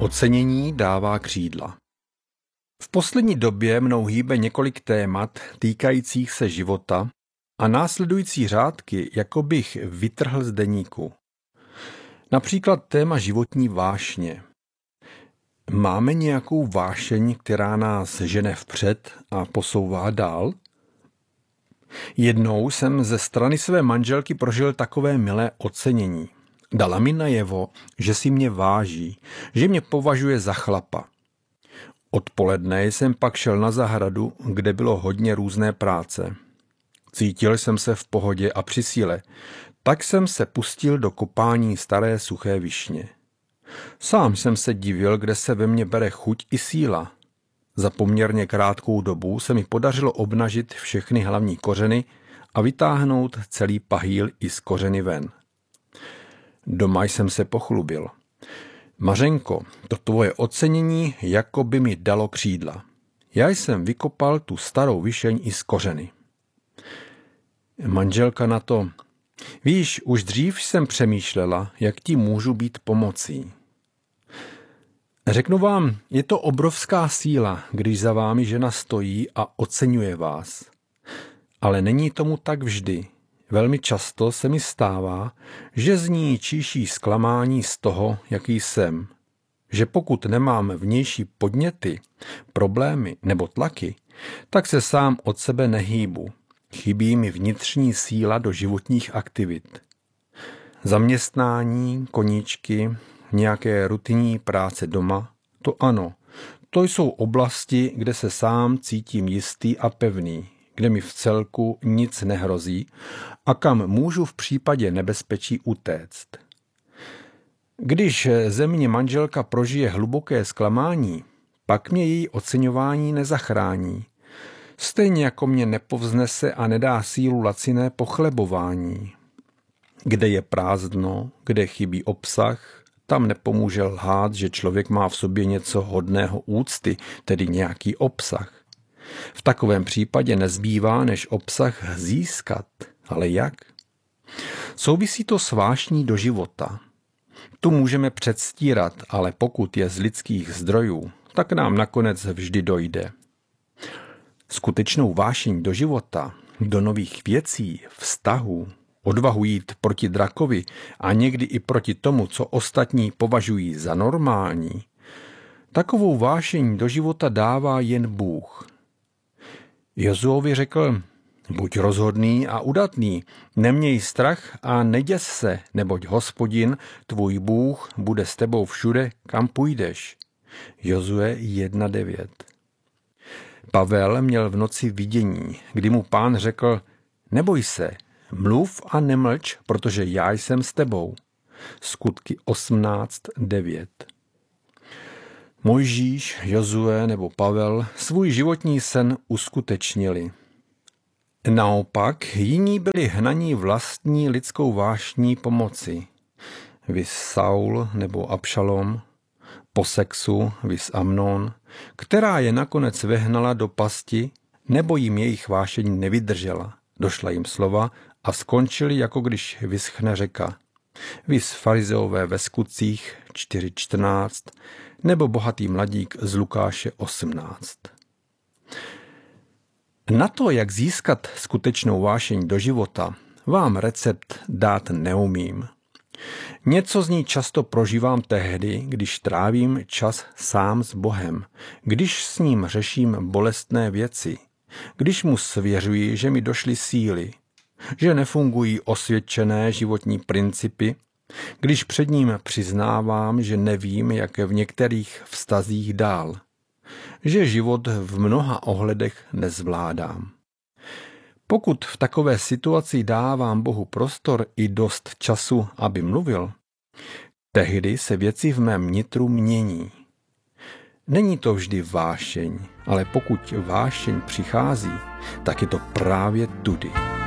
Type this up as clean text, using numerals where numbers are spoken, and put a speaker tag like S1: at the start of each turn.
S1: Ocenění dává křídla. V poslední době mnou hýbe několik témat týkajících se života a následující řádky jako bych vytrhl z deníku. Například téma životní vášně. Máme nějakou vášeň, která nás žene vpřed a posouvá dál? Jednou jsem ze strany své manželky prožil takové milé ocenění. Dala mi najevo, že si mě váží, že mě považuje za chlapa. Odpoledne jsem pak šel na zahradu, kde bylo hodně různé práce. Cítil jsem se v pohodě a při síle, tak jsem se pustil do kopání staré suché višně. Sám jsem se divil, kde se ve mně bere chuť i síla. Za poměrně krátkou dobu se mi podařilo obnažit všechny hlavní kořeny a vytáhnout celý pahýl i z kořeny ven. Doma jsem se pochlubil. Mařenko, to tvoje ocenění jako by mi dalo křídla. Já jsem vykopal tu starou višeň i z kořeny. Manželka na to: víš, už dřív jsem přemýšlela, jak ti můžu být pomocí. Řeknu vám, je to obrovská síla, když za vámi žena stojí a oceňuje vás. Ale není tomu tak vždy. Velmi často se mi stává, že z ní číší zklamání z toho, jaký jsem. Že pokud nemám vnější podněty, problémy nebo tlaky, tak se sám od sebe nehýbu. Chybí mi vnitřní síla do životních aktivit. Zaměstnání, koníčky, nějaké rutinní práce doma, to ano, to jsou oblasti, kde se sám cítím jistý a pevný, kde mi v celku nic nehrozí a kam můžu v případě nebezpečí utéct. Když ze mě manželka prožije hluboké zklamání, pak mě její oceňování nezachrání. Stejně jako mě nepovznese a nedá sílu laciné pochlebování. Kde je prázdno, kde chybí obsah, tam nepomůže lhát, že člověk má v sobě něco hodného úcty, tedy nějaký obsah. V takovém případě nezbývá, než obsah získat. Ale jak? Souvisí to s vášní do života. Tu můžeme předstírat, ale pokud je z lidských zdrojů, tak nám nakonec vždy dojde. Skutečnou vášeň do života, do nových věcí, vztahů, odvahu jít proti drakovi a někdy i proti tomu, co ostatní považují za normální, takovou vášeň do života dává jen Bůh. Jozuovi řekl: buď rozhodný a udatný, neměj strach a neděs se, neboť Hospodin, tvůj Bůh, bude s tebou všude, kam půjdeš. Jozue 1:9. Pavel měl v noci vidění, kdy mu Pán řekl: neboj se, mluv a nemlč, protože já jsem s tebou. Skutky 18:9. Mojžíš, Jozue nebo Pavel svůj životní sen uskutečnili. Naopak jiní byli hnaní vlastní lidskou vášní pomoci. Vis Saul nebo Abšalom, po sexu vis Amnon, která je nakonec vehnala do pasti, nebo jim jejich vášeň nevydržela. Došla jim slova a skončili, jako když vyschne řeka. Vis farizeové ve Skutcích 4:14 nebo bohatý mladík z Lukáše 18. Na to, jak získat skutečnou vášeň do života, vám recept dát neumím. Něco z ní často prožívám tehdy, když trávím čas sám s Bohem, když s ním řeším bolestné věci, když mu svěřuji, že mi došly síly, že nefungují osvědčené životní principy, když před ním přiznávám, že nevím, jak v některých vztazích dál, že život v mnoha ohledech nezvládám. Pokud v takové situaci dávám Bohu prostor i dost času, aby mluvil, tehdy se věci v mém nitru mění. Není to vždy vášeň, ale pokud vášeň přichází, tak je to právě tudy.